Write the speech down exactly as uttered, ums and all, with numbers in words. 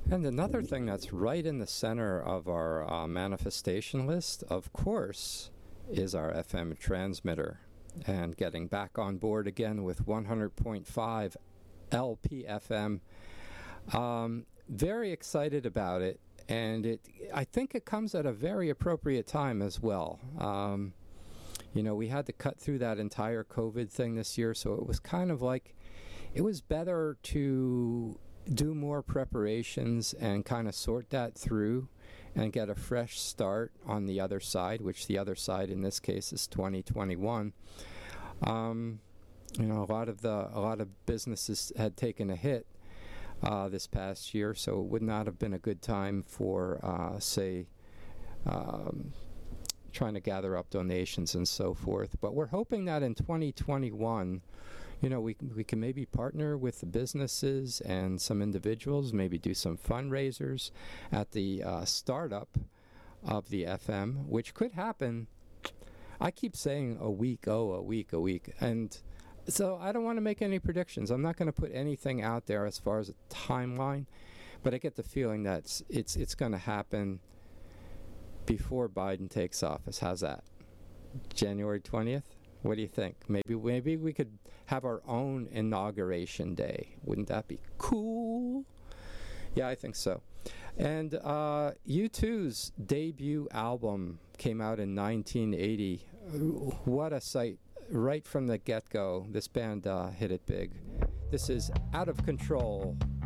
And another thing that's right in the center of our uh, manifestation list, of course, is our F M transmitter. And getting back on board again with one hundred point five L P F M. Um, very excited about it. And it, I think it comes at a very appropriate time as well. Um, you know, we had to cut through that entire COVID thing this year, so it was kind of like, it was better to do more preparations and kind of sort that through and get a fresh start on the other side, which the other side in this case is twenty twenty-one. Um, you know, a lot of the a lot of businesses had taken a hit uh, this past year, so it would not have been a good time for, uh, say, um, trying to gather up donations and so forth. But we're hoping that in twenty twenty-one, you know, we we can maybe partner with the businesses and some individuals, maybe do some fundraisers at the uh, startup of the F M, which could happen. I keep saying a week, oh, a week, a week. And so I don't want to make any predictions. I'm not going to put anything out there as far as a timeline, but I get the feeling that it's it's, it's going to happen before Biden takes office. How's that? January twentieth? What do you think? Maybe maybe we could have our own inauguration day. Wouldn't that be cool? Yeah, I think so. And uh, U two's debut album came out in nineteen eighty. What a sight. Right from the get-go, this band uh, hit it big. This is Out of Control.